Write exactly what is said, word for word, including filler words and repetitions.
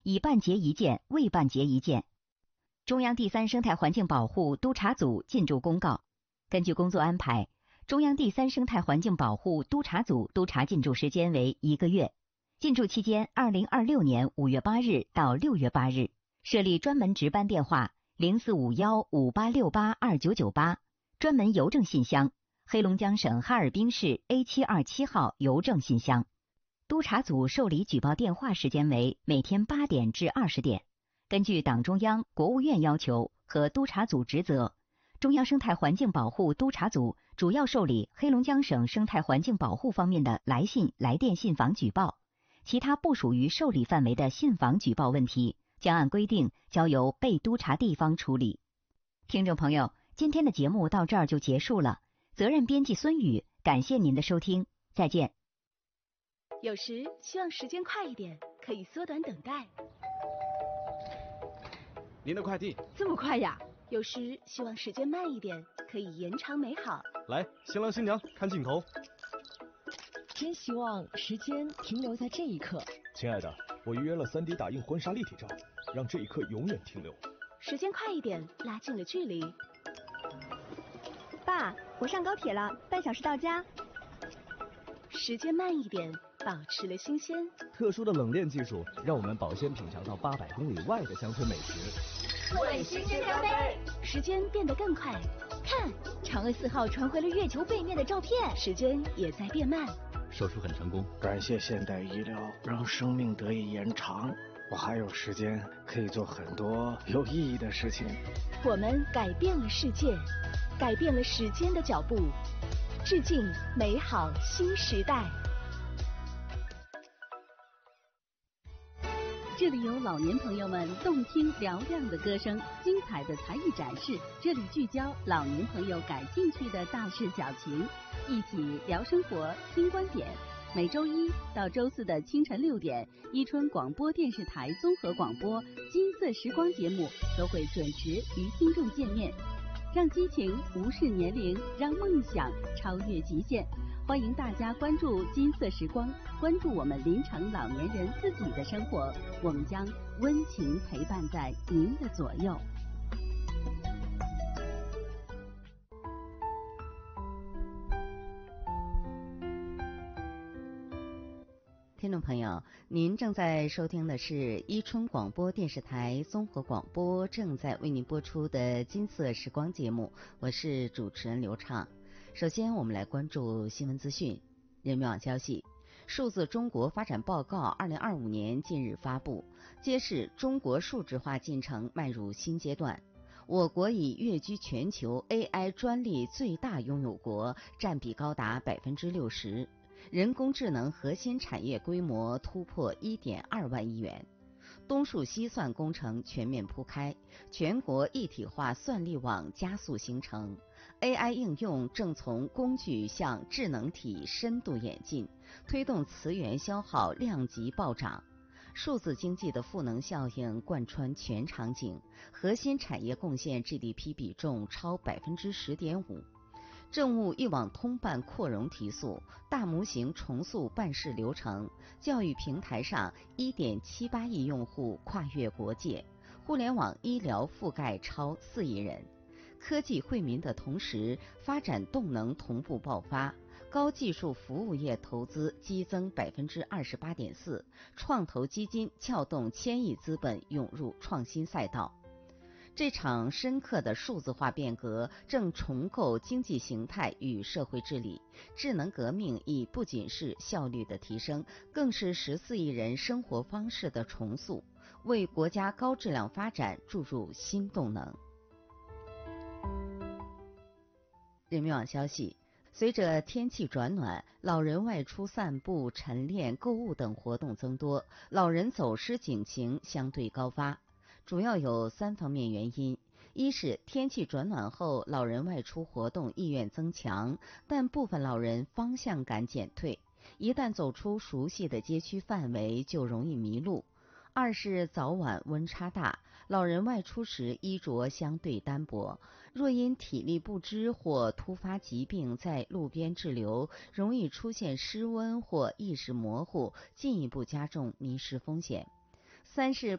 已办结一件，未办结一件。中央第三生态环境保护督查组进驻公告，根据工作安排，中央第三生态环境保护督查组督查进驻时间为一个月，进驻期间二零二六年五月八日到六月八日，设立专门值班电话零四五幺五八六八二九九八，专门邮政信箱黑龙江省哈尔滨市 A 七二七号邮政信箱。督查组受理举报电话时间为每天八点至二十点。根据党中央、国务院要求和督查组职责，中央生态环境保护督查组主要受理黑龙江省生态环境保护方面的来信、来电信访举报，其他不属于受理范围的信访举报问题，将按规定交由被督查地方处理。听众朋友，今天的节目到这儿就结束了。责任编辑孙宇，感谢您的收听，再见。 有时希望时间快一点，可以缩短等待。 您的快递这么快呀？有时希望时间慢一点，可以延长美好。 来，新郎新娘看镜头。 真希望时间停留在这一刻。 亲爱的，我预约了 三 D 打印婚纱立体照，让这一刻永远停留。 时间快一点，拉近了距离。 爸，我上高铁了，半小时到家。 时间慢一点，保持了新鲜。 特殊的冷链技术让我们保鲜品尝到八百公里外的乡村美食。 为新鲜加杯。 时间变得更快， 看，嫦娥四号传回了月球背面的照片。 时间也在变慢。 手术很成功， 感谢现代医疗让生命得以延长，我还有时间可以做很多有意义的事情。 我们改变了世界，改变了时间的脚步，致敬美好新时代。 这里有老年朋友们动听嘹亮的歌声，精彩的才艺展示，这里聚焦老年朋友感兴趣的大事小情，一起聊生活听观点。每周一到周四的清晨六点，伊春广播电视台综合广播金色时光节目都会准时与听众见面，让激情无视年龄，让梦想超越极限。欢迎大家关注金色时光，关注我们临城老年人自己的生活，我们将温情陪伴在您的左右。听众朋友，您正在收听的是伊春广播电视台综合广播正在为您播出的金色时光节目，我是主持人刘畅。首先我们来关注新闻资讯。人民网消息，数字中国发展报告二零二五年近日发布，揭示中国数字化进程迈入新阶段，我国已跃居全球 A I 专利最大拥有国，占比高达百分之六十，人工智能核心产业规模突破一点二万亿元。东数西算工程全面铺开，全国一体化算力网加速形成， A I 应用正从工具向智能体深度演进，推动磁源消耗量级暴涨。数字经济的赋能效应贯穿全场景，核心产业贡献 G D P 比重超百分之十点五。政务一网通办扩容提速，大模型重塑办事流程，教育平台上 一点七八亿用户跨越国界，互联网医疗覆盖超四亿人。科技惠民的同时，发展动能同步爆发，高技术服务业投资激增百分之二十八点四，创投基金撬动千亿资本涌入创新赛道。这场深刻的数字化变革正重构经济形态与社会治理，智能革命已不仅是效率的提升，更是十四亿人生活方式的重塑，为国家高质量发展注入新动能。人民网消息，随着天气转暖，老人外出散步、晨练、购物等活动增多，老人走失警情相对高发。主要有三方面原因：一是天气转暖后，老人外出活动意愿增强，但部分老人方向感减退，一旦走出熟悉的街区范围，就容易迷路；二是早晚温差大，老人外出时衣着相对单薄，若因体力不支或突发疾病在路边滞留，容易出现失温或意识模糊，进一步加重迷失风险。三是